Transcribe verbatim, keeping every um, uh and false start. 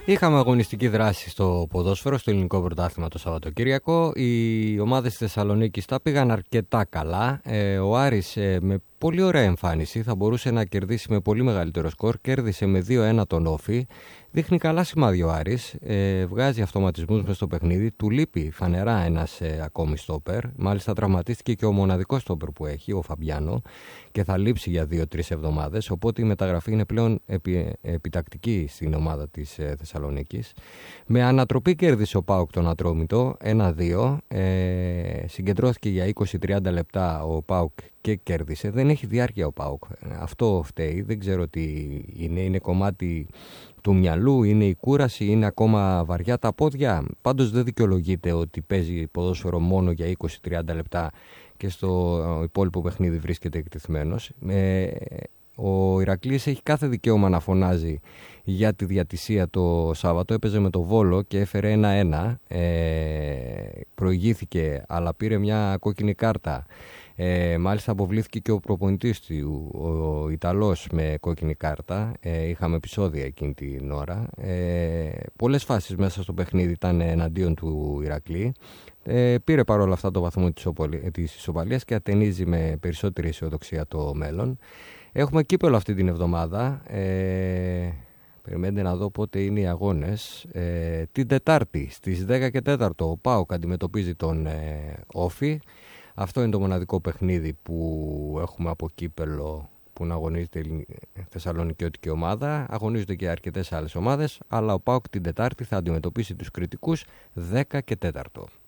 Είχαμε αγωνιστική δράση στο ποδόσφαιρο, στο ελληνικό πρωτάθλημα το Σαββατοκύριακο. Οι ομάδες της Θεσσαλονίκης τα πήγαν αρκετά καλά. Ε, ο Άρης ε, με πολύ ωραία εμφάνιση θα μπορούσε να κερδίσει με πολύ μεγαλύτερο σκορ. Κέρδισε με δύο ένα τον Όφη. Δείχνει καλά σημάδια ο Άρης. Ε, βγάζει αυτοματισμούς μες στο παιχνίδι. Του λείπει φανερά ένας ε, ακόμη στόπερ. Μάλιστα τραυματίστηκε και ο μοναδικός στόπερ που έχει, ο Φαμπιάνο, και θα λείψει για δύο τρεις εβδομάδες. Οπότε η μεταγραφή είναι πλέον επι, επιτακτική στην ομάδα της ε, Θεσσαλονίκης. Με ανατροπή κέρδισε ο ΠΑΟΚ τον Ατρόμητο ένα δύο. Ε, συγκεντρώθηκε για είκοσι με τριάντα λεπτά ο ΠΑΟΚ και κέρδισε. Δεν έχει διάρκεια ο ΠΑΟΚ. Αυτό φταίει. Δεν ξέρω τι είναι. Είναι κομμάτι του μυαλού, είναι η κούραση, είναι ακόμα βαριά τα πόδια. Πάντως δεν δικαιολογείται ότι παίζει ποδόσφαιρο μόνο για είκοσι με τριάντα λεπτά και στο υπόλοιπο παιχνίδι βρίσκεται εκτεθειμένος. Ε, ο Ηρακλής έχει κάθε δικαίωμα να φωνάζει για τη διατησία το Σάββατο. Έπαιζε με το Βόλο και έφερε ένα ένα. Ε, προηγήθηκε, αλλά πήρε μια κόκκινη κάρτα. Ε, μάλιστα αποβλήθηκε και ο προπονητής του, ο Ιταλός, με κόκκινη κάρτα. Ε, είχαμε επεισόδια εκείνη την ώρα. Ε, πολλές φάσεις μέσα στο παιχνίδι ήταν εναντίον του Ηρακλή. Ε, πήρε παρόλα αυτά το βαθμό της ισοπαλίας και ατενίζει με περισσότερη αισιοδοξία το μέλλον. Έχουμε κύπελλο αυτή την εβδομάδα. Ε, περιμένετε να δω πότε είναι οι αγώνες. Ε, την Τετάρτη στις δέκα και τέσσερα ο ΠΑΟΚ αντιμετωπίζει τον ε, Όφη. Αυτό είναι το μοναδικό παιχνίδι που έχουμε από κύπελλο που να αγωνίζεται η θεσσαλονικιώτικη ομάδα. Αγωνίζονται και αρκετές άλλες ομάδες, αλλά ο ΠΑΟΚ την Τετάρτη θα αντιμετωπίσει τους Κρητικούς δέκα και τέσσερα.